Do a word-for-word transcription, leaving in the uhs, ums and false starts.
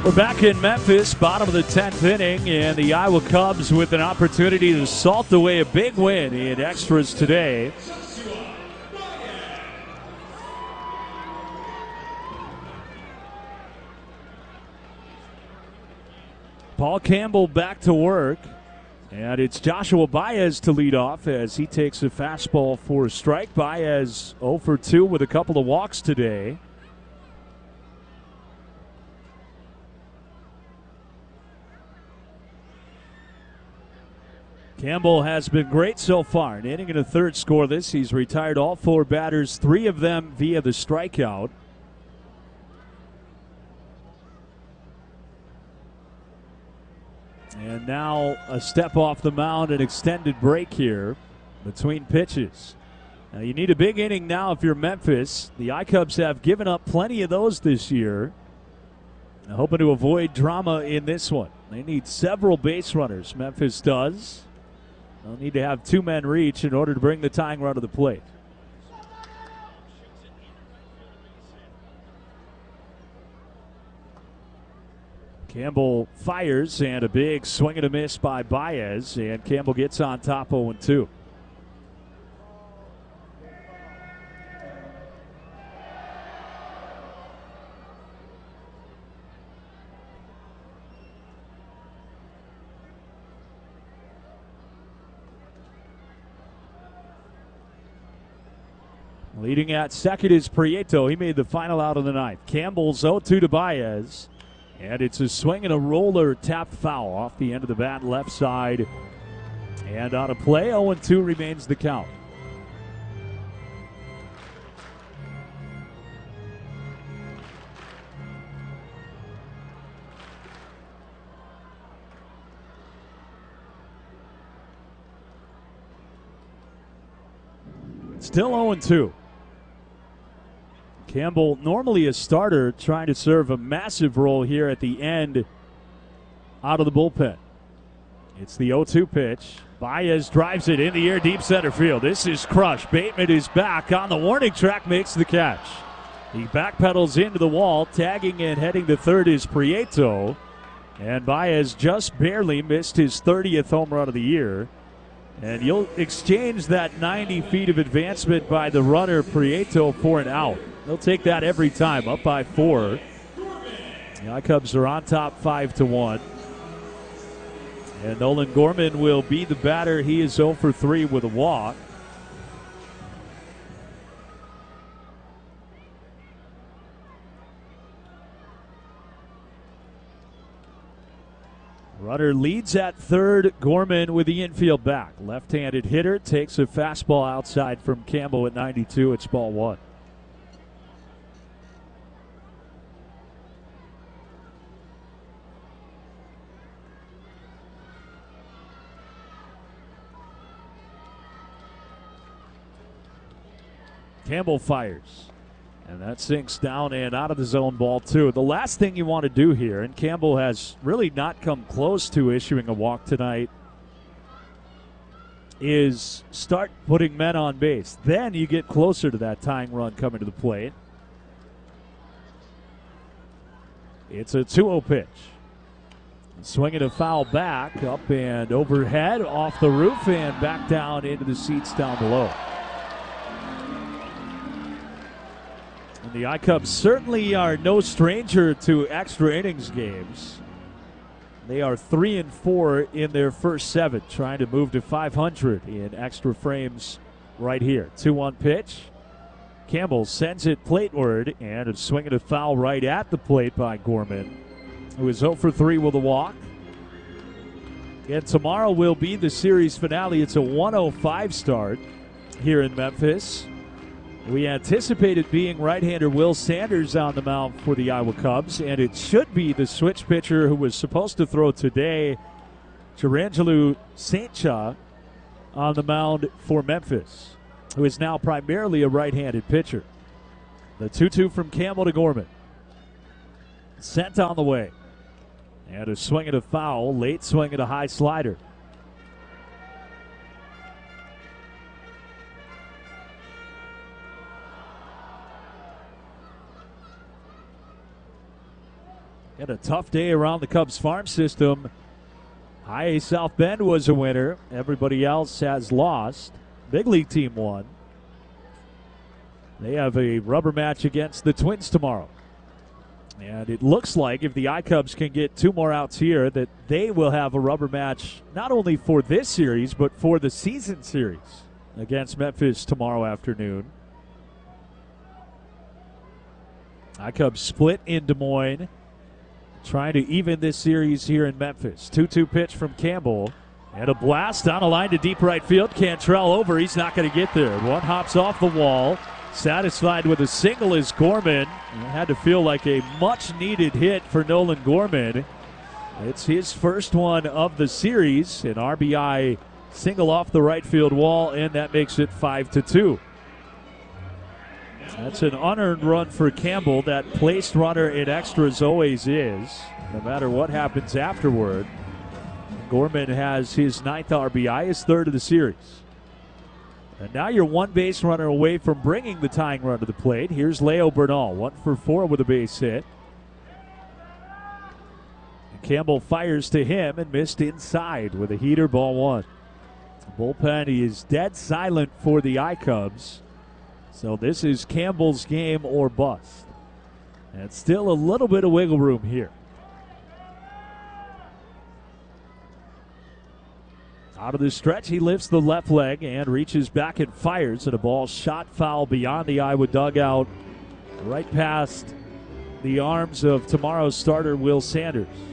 We're back in Memphis, bottom of the tenth inning, and the Iowa Cubs with an opportunity to salt away a big win in extras today. Paul Campbell back to work, and it's Joshua Baez to lead off as he takes a fastball for a strike. Baez oh for two with a couple of walks today. Campbell has been great so far. An inning and a third scoreless. He's retired all four batters, three of them via the strikeout. And now a step off the mound, an extended break here between pitches. Now you need a big inning now if you're Memphis. The I-Cubs have given up plenty of those this year. Now hoping to avoid drama in this one. They need several base runners, Memphis does. They'll need to have two men reach in order to bring the tying run to the plate. Campbell fires, and a big swing and a miss by Baez, and Campbell gets on top oh and two. Leading at second is Prieto. He made the final out of the ninth. Campbell's oh two to Baez. And it's a swing and a roller tapped foul off the end of the bat, left side. And on a play, oh and two remains the count. Still oh and two. Campbell, normally a starter, trying to serve a massive role here at the end out of the bullpen. It's the oh two pitch. Baez drives it in the air, deep center field. This is crushed. Bateman is back on the warning track, makes the catch. He backpedals into the wall. Tagging and heading to third is Prieto. And Baez just barely missed his thirtieth home run of the year. And you'll exchange that ninety feet of advancement by the runner, Prieto, for an out. They'll take that every time, up by four. The I-Cubs are on top five to one. And Nolan Gorman will be the batter. He is oh for three with a walk. Runner leads at third. Gorman with the infield back. Left-handed hitter takes a fastball outside from Campbell at ninety-two. It's ball one. Campbell fires. And that sinks down and out of the zone, ball two. The last thing you want to do here, and Campbell has really not come close to issuing a walk tonight, is start putting men on base. Then you get closer to that tying run coming to the plate. It's a two oh pitch. Swinging a foul back, up and overhead, off the roof, and back down into the seats down below. The I-Cubs certainly are no stranger to extra innings games. They are three and four in their first seven, trying to move to five hundred in extra frames right here. two one pitch. Campbell sends it plateward, and a swing and a foul right at the plate by Gorman, who is oh for three with a walk. And tomorrow will be the series finale. It's a one oh five start here in Memphis. We anticipate it being right-hander Will Sanders on the mound for the Iowa Cubs, and it should be the switch pitcher who was supposed to throw today, Jurrangelo St-Jah, on the mound for Memphis, who is now primarily a right-handed pitcher. The two two from Campbell to Gorman. Sent on the way. And a swing and a foul, late swing and a high slider. Had a tough day around the Cubs farm system. High A South Bend was a winner. Everybody else has lost. Big League team won. They have a rubber match against the Twins tomorrow. And it looks like if the I-Cubs can get two more outs here, that they will have a rubber match not only for this series, but for the season series against Memphis tomorrow afternoon. I-Cubs split in Des Moines, trying to even this series here in Memphis. two two pitch from Campbell. And a blast down a line to deep right field. Cantrell over. He's not going to get there. One hops off the wall. Satisfied with a single is Gorman. It had to feel like a much-needed hit for Nolan Gorman. It's his first one of the series. An R B I single off the right field wall, and that makes it five to two. That's an unearned run for Campbell. That placed runner in extras always is, no matter what happens afterward. Gorman has his ninth R B I, his third of the series. And now you're one base runner away from bringing the tying run to the plate. Here's Leo Bernal, one for four with a base hit. And Campbell fires to him and missed inside with a heater, ball one. The bullpen is dead silent for the I-Cubs. So this is Campbell's game or bust. And still a little bit of wiggle room here. Out of the stretch, he lifts the left leg and reaches back and fires, and a ball shot foul beyond the Iowa dugout, right past the arms of tomorrow's starter, Will Sanders.